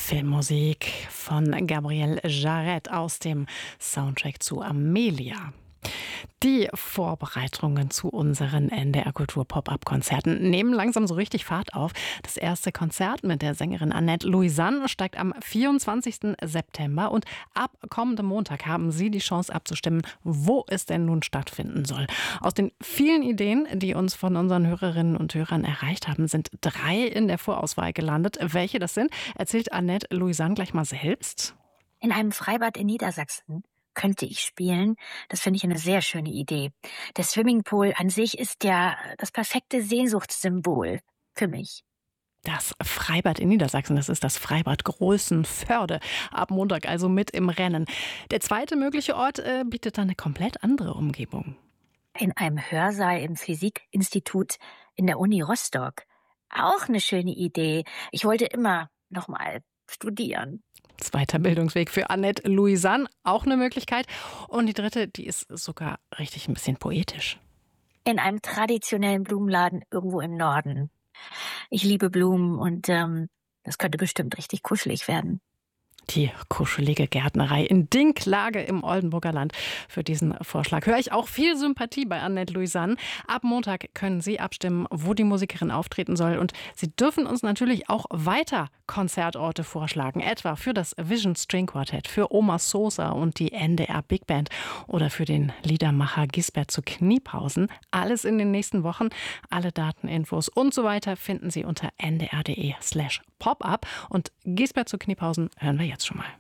Filmmusik von Gabriel Jarret aus dem Soundtrack zu Amelia. Die Vorbereitungen zu unseren NDR Kultur Pop-up-Konzerten nehmen langsam so richtig Fahrt auf. Das erste Konzert mit der Sängerin Annette Louisanne steigt am 24. September und ab kommendem Montag haben Sie die Chance abzustimmen, wo es denn nun stattfinden soll. Aus den vielen Ideen, die uns von unseren Hörerinnen und Hörern erreicht haben, sind 3 in der Vorauswahl gelandet. Welche das sind, erzählt Annette Louisanne gleich mal selbst. In einem Freibad in Niedersachsen könnte ich spielen. Das finde ich eine sehr schöne Idee. Der Swimmingpool an sich ist ja das perfekte Sehnsuchtssymbol für mich. Das Freibad in Niedersachsen, das ist das Freibad Großenförde. Ab Montag also mit im Rennen. Der zweite mögliche Ort bietet dann eine komplett andere Umgebung. In einem Hörsaal im Physikinstitut in der Uni Rostock. Auch eine schöne Idee. Ich wollte immer noch mal studieren. Zweiter Bildungsweg für Annette Louisanne, auch eine Möglichkeit. Und die dritte, die ist sogar richtig ein bisschen poetisch. In einem traditionellen Blumenladen irgendwo im Norden. Ich liebe Blumen und das könnte bestimmt richtig kuschelig werden. Die kuschelige Gärtnerei in Dinklage im Oldenburger Land. Für diesen Vorschlag höre ich auch viel Sympathie bei Annette Louisanne. Ab Montag können Sie abstimmen, wo die Musikerin auftreten soll. Und Sie dürfen uns natürlich auch weiter Konzertorte vorschlagen. Etwa für das Vision String Quartett, für Oma Sosa und die NDR Big Band oder für den Liedermacher Gisbert zu Kniepausen. Alles in den nächsten Wochen. Alle Daten, Infos und so weiter finden Sie unter ndr.de/popup. Und Gisbert zu Kniepausen hören wir jetzt schon mal.